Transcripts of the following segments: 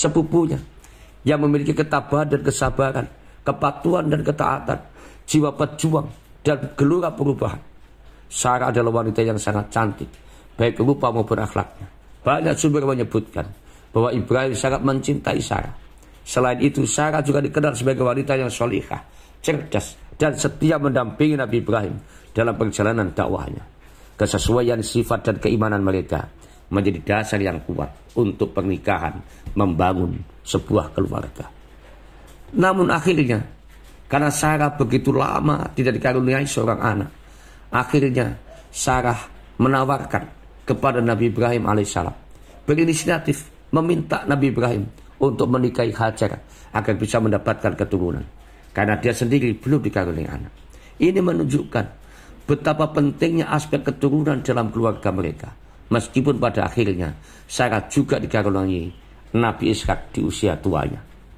sepupunya yang memiliki ketabahan dan kesabaran, kepatuhan dan ketaatan, jiwa pejuang dan gelora perubahan. Sarah adalah wanita yang sangat cantik, baik rupa maupun akhlaknya. Banyak sumber menyebutkan bahwa Ibrahim sangat mencintai Sarah. Selain itu, Sarah juga dikenal sebagai wanita yang solihah, cerdas, dan setia mendampingi Nabi Ibrahim dalam perjalanan dakwahnya. Kesesuaian sifat dan keimanan mereka menjadi dasar yang kuat untuk pernikahan, membangun sebuah keluarga. Namun akhirnya, karena Sarah begitu lama tidak dikaruniai seorang anak, akhirnya Sarah menawarkan kepada Nabi Ibrahim alaihissalam, berinisiatif meminta Nabi Ibrahim untuk menikahi Hajar agar bisa mendapatkan keturunan, karena dia sendiri belum dikaruniai anak. Ini menunjukkan betapa pentingnya aspek keturunan dalam keluarga mereka. Meskipun pada akhirnya Sarah juga dikaruniai Nabi Ishak di usia tuanya.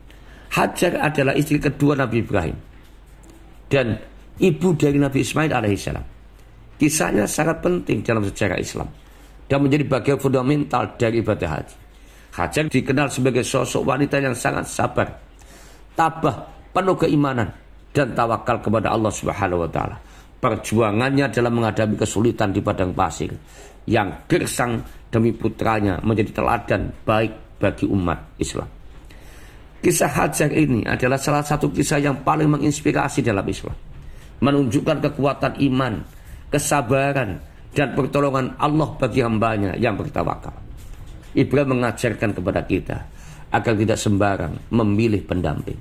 Hajar adalah istri kedua Nabi Ibrahim dan ibu dari Nabi Ismail alaihissalam. Kisahnya sangat penting dalam sejarah Islam dan menjadi bagian fundamental dari ibadah haji. Hajar dikenal sebagai sosok wanita yang sangat sabar, tabah, penuh keimanan dan tawakal kepada Allah Subhanahu wa taala. Perjuangannya dalam menghadapi kesulitan di padang pasir yang gersang demi putranya menjadi teladan baik bagi umat Islam. Kisah Hajar ini adalah salah satu kisah yang paling menginspirasi dalam Islam, menunjukkan kekuatan iman, kesabaran, dan pertolongan Allah bagi hambanya yang bertawakal. Ibrahim mengajarkan kepada kita agar tidak sembarang memilih pendamping.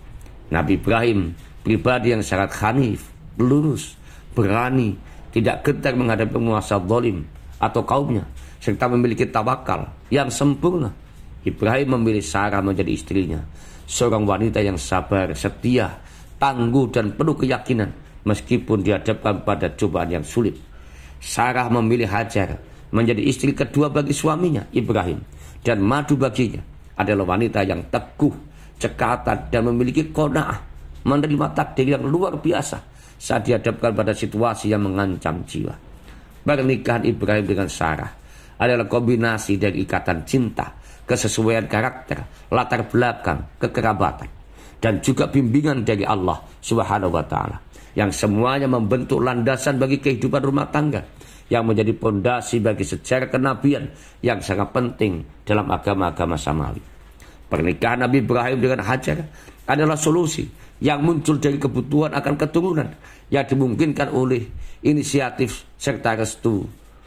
Nabi Ibrahim pribadi yang sangat hanif, lurus, berani, tidak gentar menghadapi penguasa zalim atau kaumnya, serta memiliki tawakal yang sempurna. Ibrahim memilih Sarah menjadi istrinya, seorang wanita yang sabar, setia, tangguh, dan penuh keyakinan meskipun dihadapkan pada cobaan yang sulit. Sarah memilih Hajar menjadi istri kedua bagi suaminya Ibrahim, dan madu baginya adalah wanita yang teguh, cekatan, dan memiliki qanaah, menerima takdir yang luar biasa saat dihadapkan pada situasi yang mengancam jiwa. Pernikahan Ibrahim dengan Sarah adalah kombinasi dari ikatan cinta, kesesuaian karakter, latar belakang, kekerabatan, dan juga bimbingan dari Allah Subhanahu wa taala, yang semuanya membentuk landasan bagi kehidupan rumah tangga yang menjadi pondasi bagi sejarah kenabian yang sangat penting dalam agama-agama samawi. Pernikahan Nabi Ibrahim dengan Hajar adalah solusi yang muncul dari kebutuhan akan keturunan yang dimungkinkan oleh inisiatif serta restu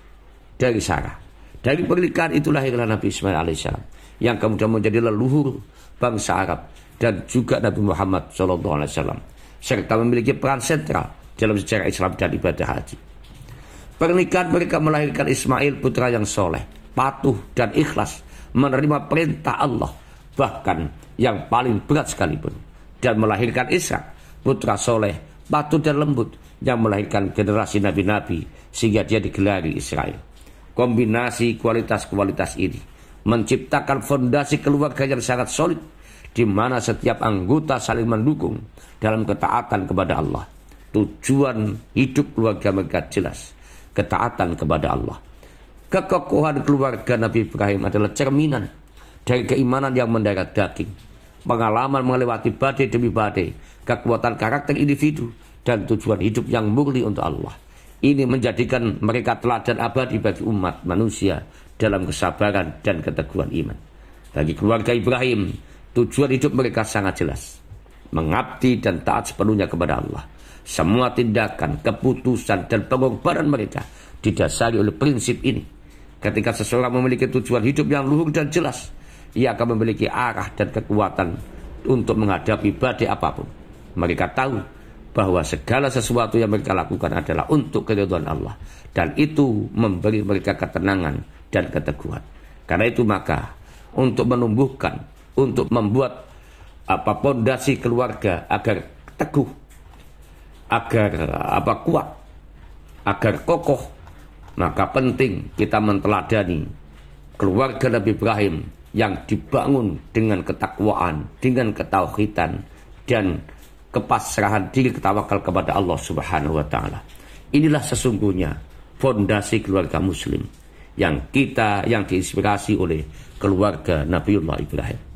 dari Sarah. Dari pernikahan itu lahirlah Nabi Ismail alaihissalam yang kemudian menjadi leluhur bangsa Arab dan juga Nabi Muhammad SAW, serta memiliki peran sentral dalam sejarah Islam dan ibadah haji. Pernikahan mereka melahirkan Ismail, putra yang soleh, patuh dan ikhlas menerima perintah Allah, bahkan yang paling berat sekalipun, dan melahirkan Ishak, putra soleh, patuh dan lembut, yang melahirkan generasi nabi-nabi sehingga dia digelari Israel. Kombinasi kualitas-kualitas ini menciptakan fondasi keluarga yang sangat solid, di mana setiap anggota saling mendukung dalam ketaatan kepada Allah. Tujuan hidup keluarga mereka jelas, ketaatan kepada Allah. Kekokohan keluarga Nabi Ibrahim adalah cerminan dari keimanan yang mendarat daging, pengalaman melewati badai demi badai, kekuatan karakter individu, dan tujuan hidup yang murni untuk Allah. Ini menjadikan mereka teladan abadi bagi umat manusia dalam kesabaran dan keteguhan iman. Bagi keluarga Ibrahim, tujuan hidup mereka sangat jelas, mengabdi dan taat sepenuhnya kepada Allah. Semua tindakan, keputusan, dan pengorbanan mereka didasari oleh prinsip ini. Ketika seseorang memiliki tujuan hidup yang luhur dan jelas, ia akan memiliki arah dan kekuatan untuk menghadapi badai apapun. Mereka tahu bahwa segala sesuatu yang mereka lakukan adalah untuk keridhaan Allah, dan itu memberi mereka ketenangan dan keteguhan. Karena itu maka untuk menumbuhkan, untuk membuat pondasi keluarga agar teguh, agar kuat, agar kokoh, maka penting kita menteladani keluarga Nabi Ibrahim yang dibangun dengan ketakwaan, dengan ketauhidan, dan kepasrahan diri, ketawakal kepada Allah Subhanahu wa taala. Inilah sesungguhnya fondasi keluarga muslim yang diinspirasi oleh keluarga Nabiullah Ibrahim.